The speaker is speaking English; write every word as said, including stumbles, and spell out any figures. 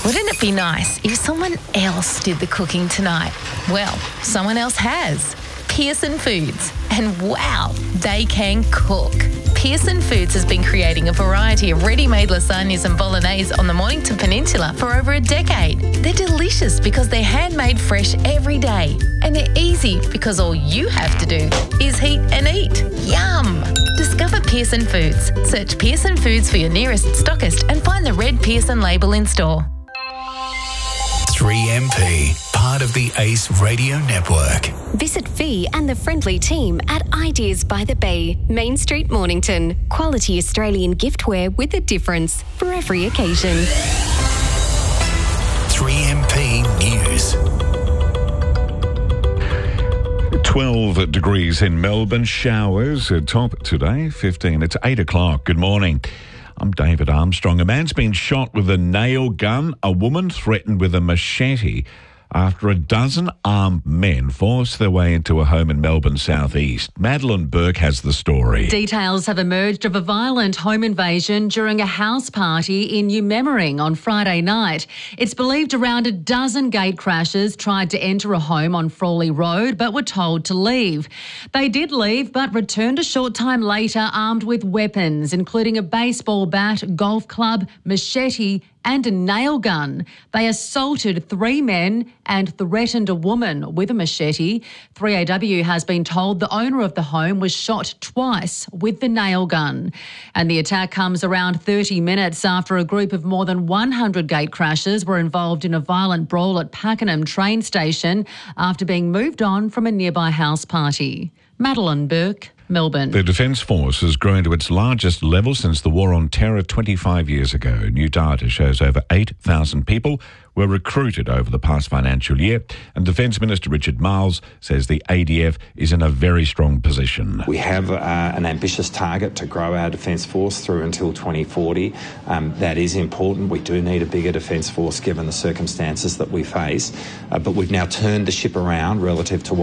Wouldn't it be nice if someone else did the cooking tonight? Well, someone else has. Pearson Foods. And wow, they can cook. Pearson Foods has been creating a variety of ready-made lasagnas and bolognese on the Mornington Peninsula for over a decade. They're delicious because they're handmade fresh every day. And they're easy because all you have to do is heat and eat. Yum! Discover Pearson Foods. Search Pearson Foods for your nearest stockist and find the red Pearson label in store. three M P, part of the Ace Radio Network. Visit Fee and the friendly team at Ideas by the Bay, Main Street, Mornington. Quality Australian giftware with a difference for every occasion. three M P News. twelve degrees in Melbourne, showers at top today, fifteen. It's eight o'clock. Good morning. I'm David Armstrong. A man's been shot with a nail gun, a woman threatened with a machete after a dozen armed men forced their way into a home in Melbourne southeast. Madeline Burke has the story. Details have emerged of a violent home invasion during a house party in New Memmering on Friday night. It's believed around a dozen gate crashers tried to enter a home on Frawley Road but were told to leave. They did leave but returned a short time later armed with weapons, including a baseball bat, golf club, machete and a nail gun. They assaulted three men and threatened a woman with a machete. three A W has been told the owner of the home was shot twice with the nail gun. And the attack comes around thirty minutes after a group of more than one hundred gate crashers were involved in a violent brawl at Pakenham train station after being moved on from a nearby house party. Madeline Burke, Melbourne. The Defence Force has grown to its largest level since the War on Terror twenty-five years ago. New data shows over eight thousand people were recruited over the past financial year, and Defence Minister Richard Marles says the A D F is in a very strong position. We have uh, an ambitious target to grow our Defence Force through until twenty forty. Um, that is important. We do need a bigger Defence Force given the circumstances that we face, uh, but we've now turned the ship around relative to what